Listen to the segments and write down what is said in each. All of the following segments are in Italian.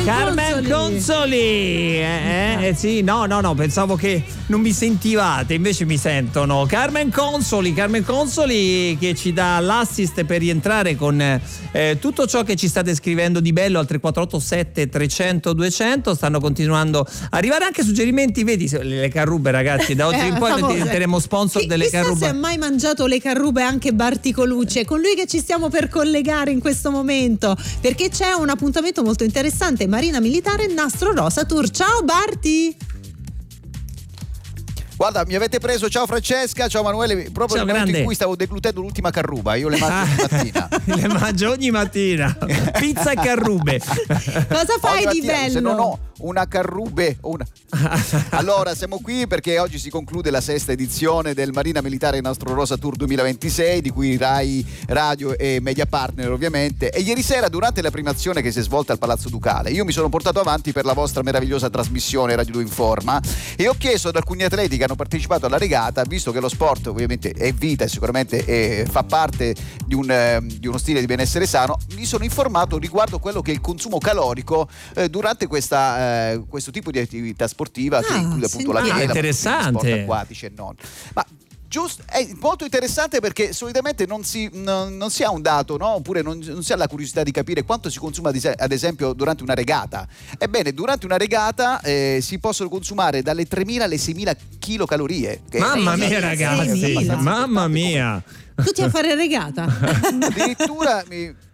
Carmen Consoli. Sì, no, pensavo che non mi sentivate, invece mi sentono. Carmen Consoli che ci dà l'assist per rientrare con tutto ciò che ci state scrivendo di bello al 3487 300 200. Stanno continuando a arrivare anche suggerimenti, vedi, le carrube, ragazzi, da oggi in poi diventeremo sponsor delle carrube. Chissà se ha mai mangiato le carrube anche Barti Colucci, è con lui che ci stiamo per collegare in questo momento, perché c'è un appuntamento molto interessante, Marina Militare Nastro Rosa Tour. Ciao Barti! Guarda, mi avete preso, ciao Francesca, ciao Emanuele, proprio nel momento in cui stavo deglutendo l'ultima carruba. Io le mangio ogni mattina. Le mangio ogni mattina. Pizza e carrube. Cosa fai di bello? Se non ho una carrube Allora siamo qui perché oggi si conclude la 6ª edizione del Marina Militare Nastro Rosa Tour 2026, di cui Rai Radio e Media Partner ovviamente, e ieri sera durante la premiazione che si è svolta al Palazzo Ducale io mi sono portato avanti per la vostra meravigliosa trasmissione Radio 2 Informa e ho chiesto ad alcuni atleti che hanno partecipato alla regata, visto che lo sport ovviamente è vita e sicuramente fa parte di uno stile di benessere sano, mi sono informato riguardo quello che è il consumo calorico durante questo tipo di attività sportiva che include appunto la dieta, interessante, sport acquatici e non. Ma giusto, è molto interessante perché solitamente non si ha un dato, no? Oppure non si ha la curiosità di capire quanto si consuma ad esempio durante una regata. Ebbene, durante una regata si possono consumare dalle 3.000 alle 6.000 kilocalorie. Mamma mia ragazzi, mamma mia. Tutti a fare regata. Addirittura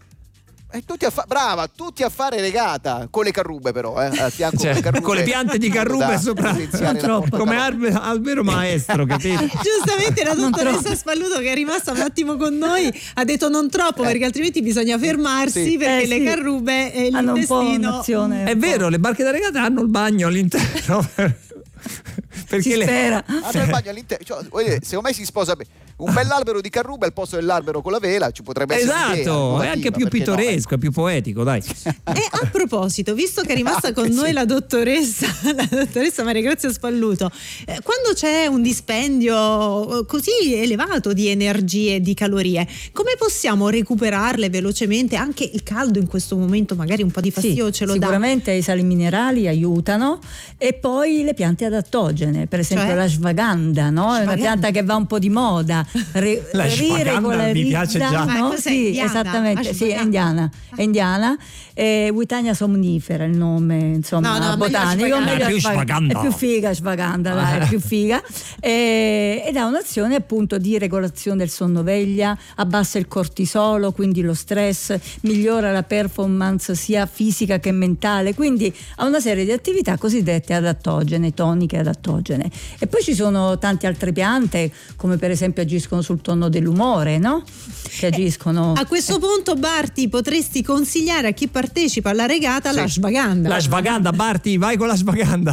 tutti a fare regata con le carrube, però a fianco con le piante di carrube sopra, come albero maestro, capito? Giustamente la dottoressa Spalluto, che è rimasta un attimo con noi, ha detto non troppo perché altrimenti bisogna fermarsi, perché le carrube e hanno l'intestino è vero, le barche da regata hanno il bagno all'interno. Perché hanno il bagno all'interno, secondo me si sposa bene. Un bell'albero di carrube al posto dell'albero con la vela ci potrebbe essere è anche più pittoresco, è più poetico, dai. E a proposito, visto che è rimasta con noi la dottoressa Maria Grazia Spalluto, quando c'è un dispendio così elevato di energie e di calorie, come possiamo recuperarle velocemente? Anche il caldo in questo momento magari un po' di fastidio ce lo dà. Sicuramente i sali minerali aiutano, e poi le piante adattogene, per esempio la ashwagandha, no? È una pianta che va un po' di moda. La ashwagandha mi piace già, no? Sì, esattamente, sì, è indiana. Witania somnifera il nome, insomma, botanico. È più figa ashwagandha, è più figa, ed ha un'azione appunto di regolazione del sonno-veglia, abbassa il cortisolo, quindi lo stress, migliora la performance sia fisica che mentale, quindi ha una serie di attività cosiddette adattogene, toniche adattogene. E poi ci sono tante altre piante, come per esempio agiscono sul tono dell'umore, no? Che agiscono. A questo punto, Barti, potresti consigliare a chi partecipa alla regata la ashwagandha. La ashwagandha, Barti, vai con la ashwagandha.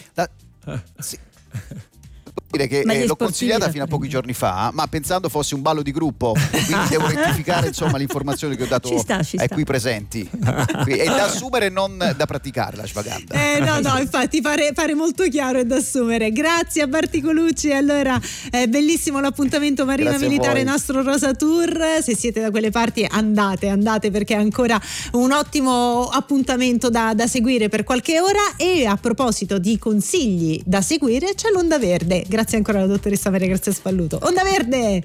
Dire che l'ho consigliata fino a pochi giorni fa, ma pensando fosse un ballo di gruppo, quindi devo rettificare insomma l'informazione che ho dato ai qui presenti. È da assumere, non da praticare la ashwagandha. No, infatti fare molto chiaro è da assumere. Grazie a Barti Colucci. Allora, bellissimo l'appuntamento Marina Militare Nastro Rosa Tour. Se siete da quelle parti andate perché è ancora un ottimo appuntamento da seguire per qualche ora. E a proposito di consigli da seguire, c'è l'Onda Verde. Grazie ancora alla dottoressa Maria Grazia Spalluto. Onda Verde!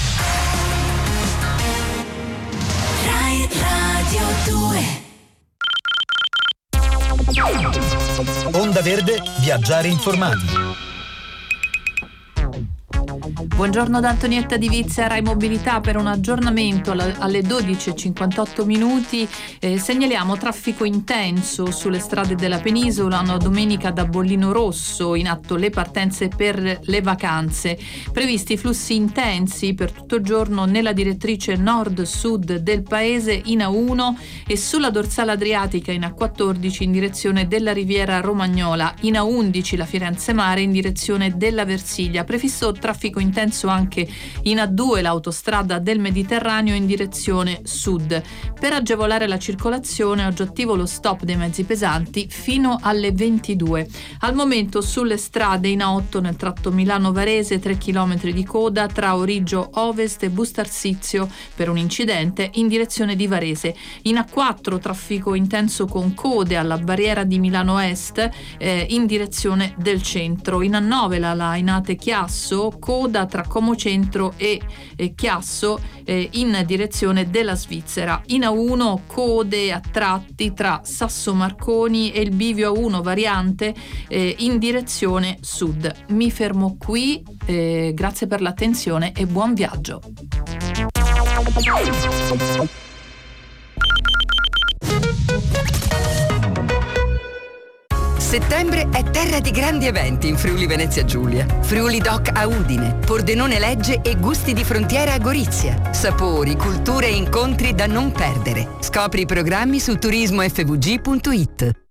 Rai Radio 2. Onda Verde, viaggiare informati. Buongiorno da Antonietta Di Vizia, Rai Mobilità. Per un aggiornamento alle 12:58 minuti segnaliamo traffico intenso sulle strade della penisola. Domenica da Bollino Rosso in atto le partenze per le vacanze, previsti flussi intensi per tutto il giorno nella direttrice nord-sud del paese in A1 e sulla dorsale adriatica in A14 in direzione della Riviera Romagnola, in A11 la Firenze Mare in direzione della Versilia. Previsto traffico intenso senso anche in A2 l'autostrada del Mediterraneo in direzione sud. Per agevolare la circolazione oggi attivo lo stop dei mezzi pesanti fino alle 22. Al momento sulle strade in A8 nel tratto Milano-Varese 3 km di coda tra Origgio Ovest e Bustarsizio per un incidente in direzione di Varese. In A4 traffico intenso con code alla barriera di Milano Est in direzione del centro. In A9 la Lainate Chiasso, coda tra Como Centro e Chiasso in direzione della Svizzera. In A1 code a tratti tra Sasso Marconi e il bivio A1 variante in direzione sud. Mi fermo qui, grazie per l'attenzione e buon viaggio. Settembre è terra di grandi eventi in Friuli Venezia Giulia. Friuli Doc a Udine, Pordenone Legge e Gusti di Frontiera a Gorizia. Sapori, culture e incontri da non perdere. Scopri i programmi su turismofvg.it.